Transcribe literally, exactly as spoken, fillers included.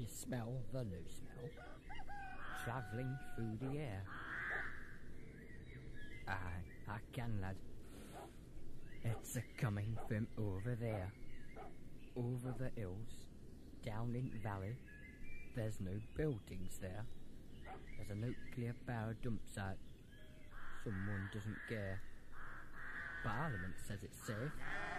you smell the new smell travelling through the air? Aye, I can, lad. It's a coming from over there, over the hills, down in the valley. There's no buildings there. There's a nuclear power dump site. Someone doesn't care. Parliament says it's safe.